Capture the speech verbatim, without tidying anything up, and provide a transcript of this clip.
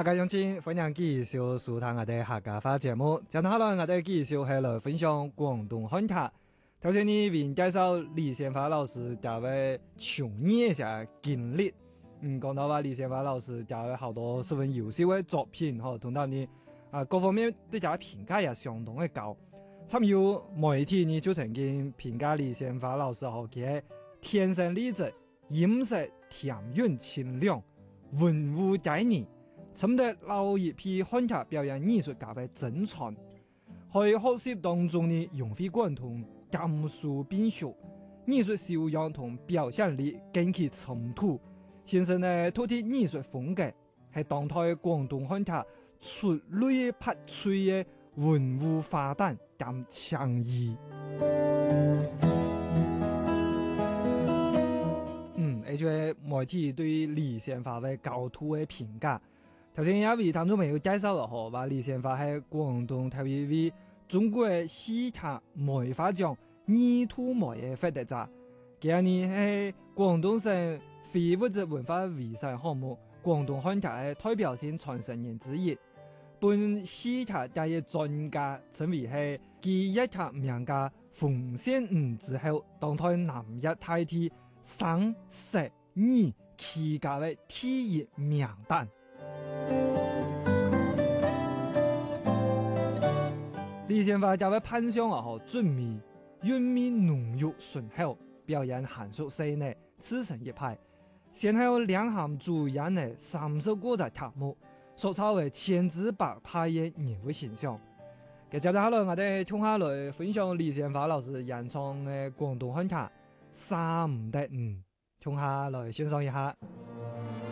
客家鄉親，歡迎繼續收聽我哋客家話節目。接下來我哋繼續係來分享廣東漢劇。頭先呢邊介紹李先發老師教嘅從業一些經歷。嗯，講到話李先發老師教嘅好多十分優秀嘅作品，嗬，同到呢啊各方面對佢評價也相當嘅高。參與媒體呢就曾經評價李先發老師嗬，佢係天生麗質，飲食甜韻清涼，文武佳人。尋得老一批漢劇表演藝術家嘅珍藏，喺學習當中呢融會貫通，兼收並蓄，藝術修養同表現力更其衝突，形成呢獨特藝術風格，係當代廣東漢劇出類拔萃嘅文武花旦兼창의。嗯，而且媒體對李先發嘅高度嘅評價。頭先有位聽眾朋友介紹啦，嗬，話李先發係廣東頭一位中國嘅戲劇梅花獎二兔梅嘅獲得者。今年係廣東省非物質文化遺產項目廣東漢劇嘅代表性傳承人之一。本戲劇界嘅專家稱為係繼粵劇名家馮仙五之後，當代南粵大地生食義旗家嘅第一名旦。李先發教嘅潘湘啊，嗬，俊美、韻味濃郁醇厚，表演嫻熟細膩，自成一派。先後領銜主演嘅三十個隻劇目，塑造為千姿百態嘅人物形象。接下來我哋聽下來分享李先發老師演唱嘅廣東漢劇《三五得五》，聽下來欣賞一下。